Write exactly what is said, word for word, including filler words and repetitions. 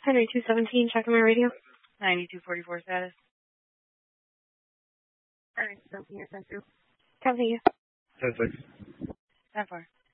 Henry two seventeen, checking my radio. ninety-two forty-four status. Alright, something here, thank you. Copy you. ten six. ten four.